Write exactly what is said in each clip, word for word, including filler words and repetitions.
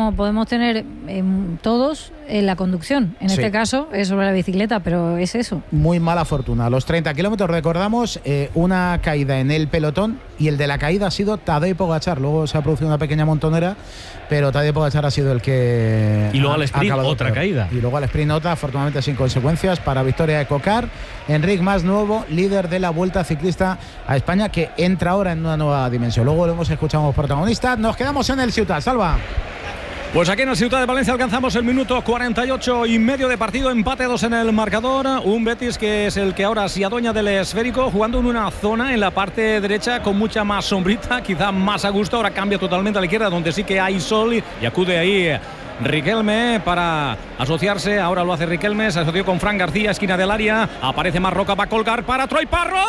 como podemos tener eh, todos en la conducción. En sí. este caso es sobre la bicicleta, pero es eso. Muy mala fortuna. A los treinta kilómetros recordamos eh, una caída en el pelotón y el de la caída ha sido Tadej Pogačar. Luego se ha producido una pequeña montonera, pero Tadej Pogačar ha sido el que... Y luego al sprint otra caída. Y luego al sprint otra, afortunadamente sin consecuencias, para victoria de Cocar. Enric Mas, nuevo líder de la Vuelta Ciclista a España, que entra ahora en una nueva dimensión. Luego lo hemos escuchado como protagonista. Nos quedamos en el Ciutat. Salva. Pues aquí en el Ciutat de Valencia alcanzamos el minuto cuarenta y ocho y medio de partido, empate dos en el marcador. Un Betis que es el que ahora se adueña del esférico, jugando en una zona en la parte derecha con mucha más sombrita, quizá más a gusto. Ahora cambia totalmente a la izquierda, donde sí que hay sol, y acude ahí Riquelme para asociarse. Ahora lo hace Riquelme, se asoció con Fran García, esquina del área. Aparece Marroca, va a colgar para Troy Parro.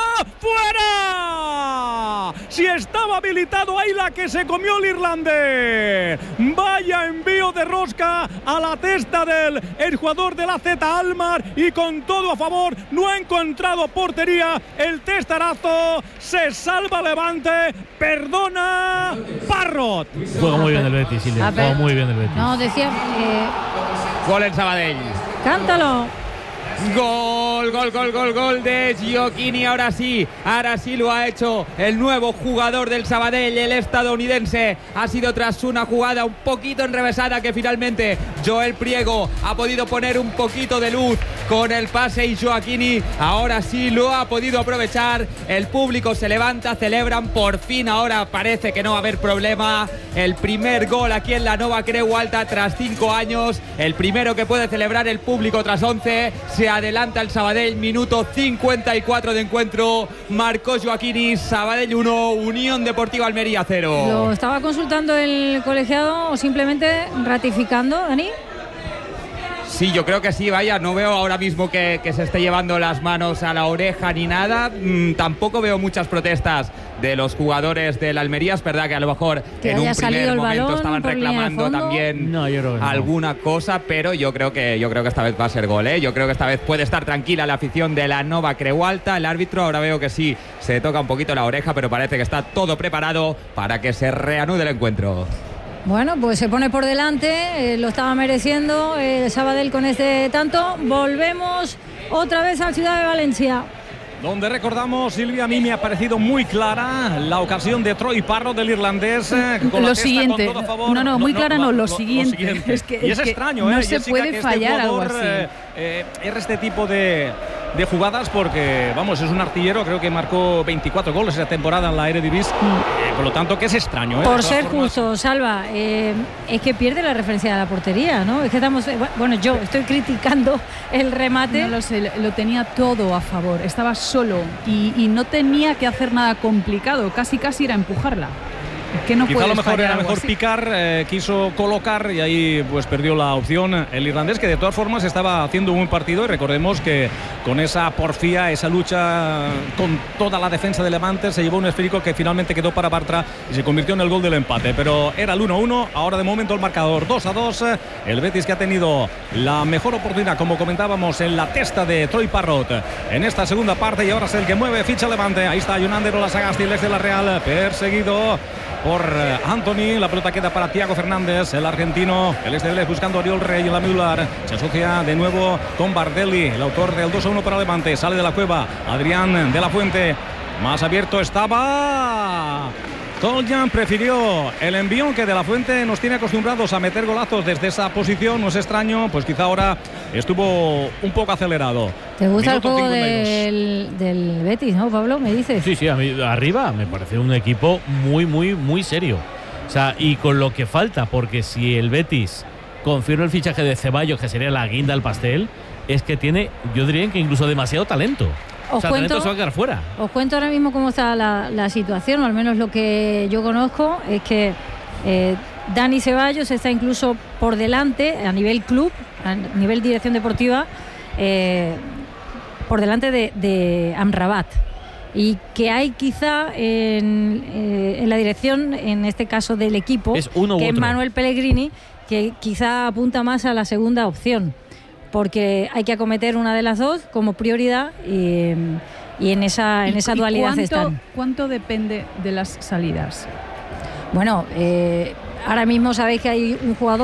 ¡Fuera! Si estaba habilitado, ahí la que se comió el irlandés. Vaya envío de rosca a la testa del el jugador de la Z Almar, y con todo a favor. No ha encontrado portería el testarazo. Se salva Levante. Perdona Parrot. Juega muy bien el Betis, Silvia. Juega muy bien el Betis. No, decía... Eh... Gol en Sabadell. Cántalo. Gol, gol, gol, gol, gol de Gioacchini. Ahora sí, ahora sí lo ha hecho el nuevo jugador del Sabadell, el estadounidense. Ha sido tras una jugada un poquito enrevesada que finalmente Joel Priego ha podido poner un poquito de luz con el pase, y Gioacchini ahora sí lo ha podido aprovechar. El público se levanta, celebran por fin. Ahora parece que no va a haber problema. El primer gol aquí en la Nova Creu Alta tras cinco años. El primero que puede celebrar el público tras once. Se adelanta el Sabadell, minuto cincuenta y cuatro de encuentro. Marcó Gioacchini. Sabadell uno, Unión Deportiva Almería cero. ¿Lo estaba consultando el colegiado o simplemente ratificando, Dani? Sí, yo creo que sí, vaya, no veo ahora mismo que, que se esté llevando las manos a la oreja ni nada. Mm, tampoco veo muchas protestas de los jugadores del Almería. Es verdad que a lo mejor que en un primer momento balón, estaban reclamando también no, yo creo que no. alguna cosa, pero yo creo que yo creo que esta vez va a ser gol, ¿eh? Yo creo que esta vez puede estar tranquila la afición de la Nova Creu Alta. El árbitro ahora veo que sí se toca un poquito la oreja, pero parece que está todo preparado para que se reanude el encuentro. Bueno, pues se pone por delante, eh, lo estaba mereciendo el Sabadell con este tanto. Volvemos otra vez a la ciudad de Valencia, donde recordamos, Silvia, a mí me ha parecido muy clara la ocasión de Troy Parro, del irlandés. Eh, con lo la siguiente, con todo a favor. no, no, muy no, clara no, no, lo, lo, siguiente. lo siguiente. Es que, y es es que extraño, no ¿eh? se Jessica, puede que fallar este algo jugador, así. Eh, eh, es este tipo de, de jugadas porque, vamos, es un artillero, creo que marcó veinticuatro goles esa temporada en la Eredivisie. Mm. Eh, por lo tanto, que es extraño. ¿eh? Por ser formas... justo, Salva, eh, es que pierde la referencia de la portería, ¿no? Es que estamos, bueno, yo estoy criticando el remate. No lo sé, lo tenía todo a favor, estaba solo y, y no tenía que hacer nada complicado, casi casi era empujarla. Que no Quizá a lo mejor era mejor así. picar, eh, quiso colocar y ahí pues perdió la opción el irlandés, que de todas formas estaba haciendo un buen partido, y recordemos que con esa porfía, esa lucha con toda la defensa de Levante, se llevó un esférico que finalmente quedó para Bartra y se convirtió en el gol del empate, pero era el uno a uno. Ahora de momento el marcador dos a dos. El Betis, que ha tenido la mejor oportunidad, como comentábamos, en la testa de Troy Parrot en esta segunda parte, y ahora es el que mueve ficha Levante. Ahí está Yunander Olasagasti, el ex de la Real, perseguido por Anthony. La pelota queda para Thiago Fernández, el argentino, el ex de Vélez, buscando a Oriol Rey en la medular. Se asocia de nuevo con Bardelli, el autor del dos a uno para Levante. Sale de la cueva Adrián de la Fuente, más abierto estaba Toljan, prefirió el envío, que de la Fuente nos tiene acostumbrados a meter golazos desde esa posición. No es extraño, pues quizá ahora estuvo un poco acelerado. ¿Te gusta Minuto el juego cincuenta y dos. del, del Betis, no, Pablo? ¿Me dices? Sí, sí, a mí arriba me parece un equipo muy, muy, muy serio. O sea, y con lo que falta, porque si el Betis confirma el fichaje de Ceballos, que sería la guinda al pastel, es que tiene, yo diría que incluso demasiado talento. Os, o sea, cuento, talento se va a quedar fuera. Os cuento ahora mismo cómo está la, la situación, o al menos lo que yo conozco, es que eh, Dani Ceballos está incluso por delante a nivel club, a nivel dirección deportiva, eh, por delante de, de Amrabat. Y que hay quizá en, eh, en la dirección, en este caso del equipo, es uno u que es otro. Manuel Pellegrini, que quizá apunta más a la segunda opción, porque hay que acometer una de las dos como prioridad, y, y en esa, en esa dualidad cuánto, están. ¿Cuánto depende de las salidas? Bueno, eh, ahora mismo sabéis que hay un jugador